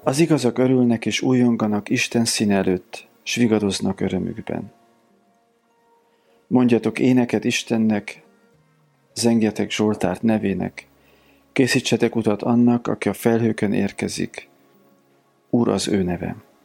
Az igazak örülnek és újonganak Isten színe előtt, s vigadoznak örömükben. Mondjatok éneket Istennek, zengjetek Zsoltárt nevének, készítsetek utat annak, aki a felhőkön érkezik. Úr az ő neve.